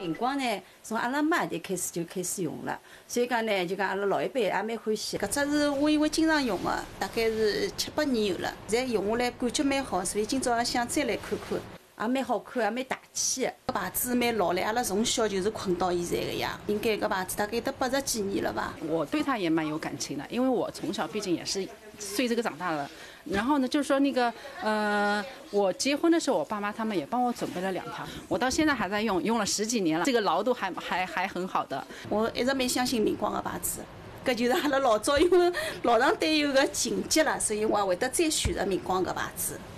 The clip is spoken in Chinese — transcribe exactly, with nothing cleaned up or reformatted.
明光呢，从阿拉妈代开始就开始用了，所以讲呢，就讲阿拉老一辈也蛮欢喜。搿只是我因为经常用的，大概是七八年有了，现在用下来感觉蛮好，所以今朝也想再来看看。也蛮好看，也蛮大气的。搿牌子蛮老嘞，阿拉从小就是困到现在个呀。应该搿牌子大概得八十几年了吧。 我对它也蛮有感情的，因为我从小毕竟也是随这个长大的。然后呢，就是说那个呃，我结婚的时候，我爸妈他们也帮我准备了两条，我到现在还在用，用了十几年了，这个牢度还还还很好的。 我一直蛮相信明光个牌子。搿就是阿拉老早因为老长队有个情节了，所以我也会得再选择明光搿牌子。